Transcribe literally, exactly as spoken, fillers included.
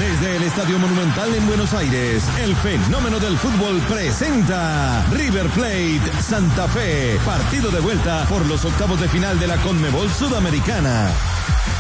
Desde el Estadio Monumental en Buenos Aires, el fenómeno del fútbol presenta River Plate Santa Fe, partido de vuelta por los octavos de final de la Conmebol Sudamericana.